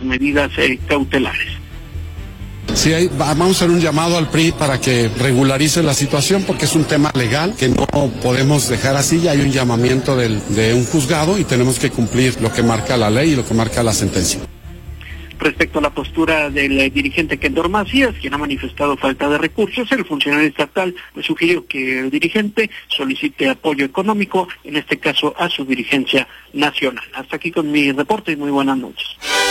medidas cautelares. Sí, vamos a hacer un llamado al PRI para que regularice la situación porque es un tema legal que no podemos dejar así. Ya hay un llamamiento de un juzgado y tenemos que cumplir lo que marca la ley y lo que marca la sentencia. Respecto a la postura del dirigente Kendor Macías, quien ha manifestado falta de recursos, el funcionario estatal le sugirió que el dirigente solicite apoyo económico, en este caso a su dirigencia nacional. Hasta aquí con mi reporte y muy buenas noches.